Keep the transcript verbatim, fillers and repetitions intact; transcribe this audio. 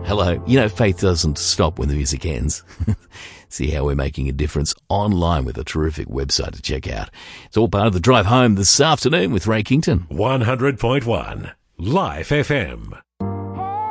Hello. You know, faith doesn't stop when the music ends. See how we're making a difference online with a terrific website to check out. It's all part of the drive home this afternoon with Ray Kington. one hundred point one Life F M.